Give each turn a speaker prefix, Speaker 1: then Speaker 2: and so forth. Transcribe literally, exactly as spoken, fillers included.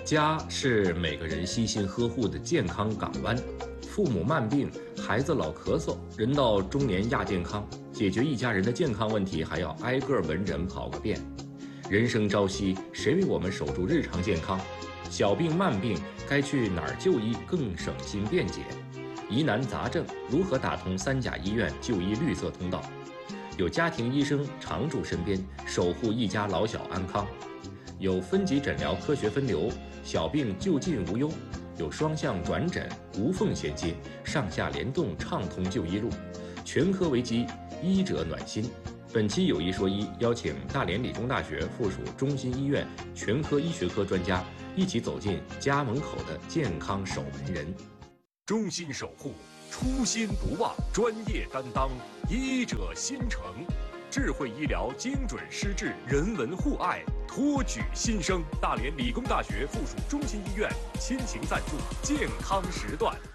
Speaker 1: 家是每个人悉心呵护的健康港湾。父母慢病，孩子老咳嗽，人到中年亚健康，解决一家人的健康问题还要挨个门诊跑个遍。人生朝夕，谁为我们守住日常健康？小病慢病该去哪儿就医更省心便捷？疑难杂症如何打通三甲医院就医绿色通道？有家庭医生常驻身边，守护一家老小安康。有分级诊疗科学分流，小病就近无忧。有双向转诊，无缝衔接，上下联动，畅通就医路。全科为基，医者暖心。本期有医说医邀请大连理工大学附属中心医院全科医学科专家，一起走进家门口的健康守门人。
Speaker 2: 衷心守护，初心不忘，专业担当，医者心诚。智慧医疗，精准施治，人文互爱，托举新生。大连理工大学附属中心医院亲情赞助健康时段。